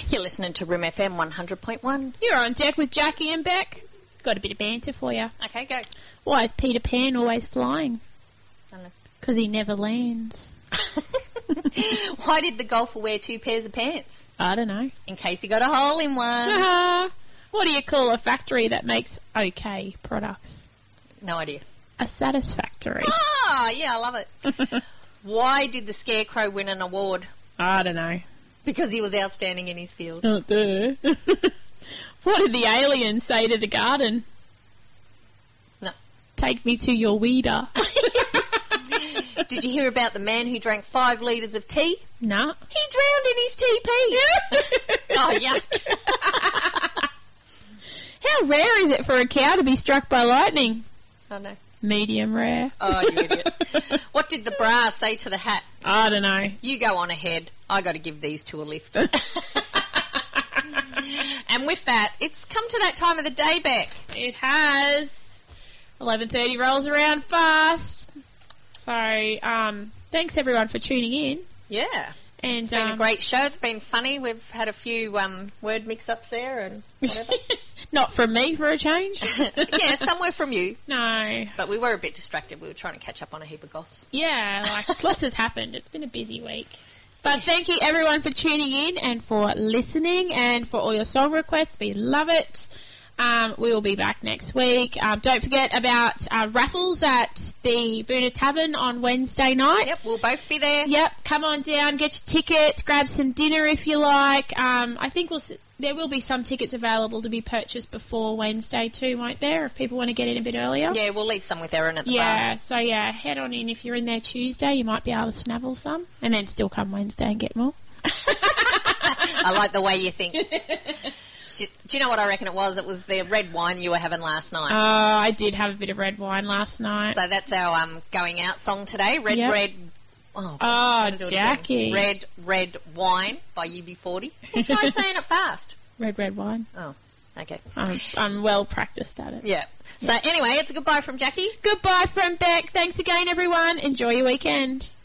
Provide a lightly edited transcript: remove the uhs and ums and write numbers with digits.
You're listening to Room FM 100.1. You're on deck with Jackie and Beck. Got a bit of banter for you. Okay, go. Why is Peter Pan always flying? I don't know. Because he never lands. Why did the golfer wear 2 pairs of pants? I don't know. In case he got a hole in one. What do you call a factory that makes okay products? No idea. A satisfactory. Ah, yeah, I love it. Why did the Scarecrow win an award? I don't know. Because he was outstanding in his field. Oh, duh. What did the alien say to the garden? No. Take me to your weeder. Did you hear about the man who drank 5 litres of tea? No. He drowned in his TP. Oh, yuck. How rare is it for a cow to be struck by lightning? Oh, no. Medium rare. Oh, you idiot. What did the bra say to the hat? I don't know. You go on ahead. I got to give these 2 a lift. And with that, it's come to that time of the day, Beck. It has. 11:30 rolls around fast. So, thanks everyone for tuning in. Yeah. And It's been a great show. It's been funny. We've had a few word mix-ups there and whatever. Not from me for a change. Yeah, somewhere from you. No. But we were a bit distracted. We were trying to catch up on a heap of goss. Yeah, like lots has happened. It's been a busy week. But thank you everyone for tuning in and for listening and for all your song requests. We love it. We will be back next week. Don't forget about raffles at the Boona Tavern on Wednesday night. Yep, we'll both be there. Yep, come on down, get your tickets, grab some dinner if you like. I think there will be some tickets available to be purchased before Wednesday too, won't there, if people want to get in a bit earlier? Yeah, we'll leave some with Erin at the bar. Yeah, so head on in if you're in there Tuesday. You might be able to snavel some and then still come Wednesday and get more. I like the way you think. Do you know what I reckon it was? It was the red wine you were having last night. Oh, I did have a bit of red wine last night. So that's our going out song today. Red, Yep. Red... Oh, Jackie. Red Wine by UB40. We'll try saying it fast. Red wine. Oh, okay. I'm well practiced at it. Yeah. So anyway, it's a goodbye from Jackie. Goodbye from Beck. Thanks again, everyone. Enjoy your weekend.